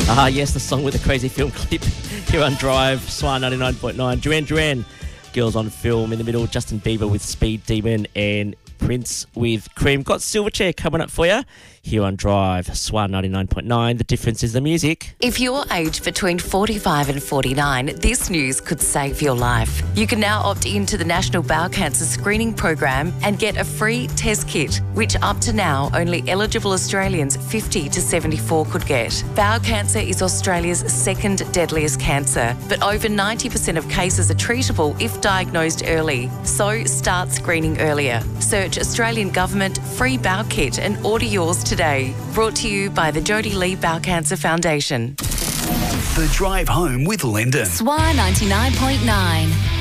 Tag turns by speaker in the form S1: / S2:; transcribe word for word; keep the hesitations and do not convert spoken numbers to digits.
S1: Ah, yes, the song with the crazy film clip here on Drive, Swan ninety-nine point nine. Duran Duran, Girls on Film in the middle, Justin Bieber with Speed Demon and Prince with Cream. Got Silverchair coming up for you here on Drive, Swan ninety-nine point nine. The difference is the music.
S2: If you're aged between forty-five and forty-nine, this news could save your life. You can now opt into the National Bowel Cancer Screening Program and get a free test kit, which up to now only eligible Australians fifty to seventy-four could get. Bowel cancer is Australia's second deadliest cancer, but over ninety percent of cases are treatable if diagnosed early. So start screening earlier. Search Australian Government Free Bowel Kit and order yours today. Brought to you by the Jodie Lee Bowel Cancer Foundation.
S3: The Drive Home with Lyndon.
S4: Swan ninety-nine point nine.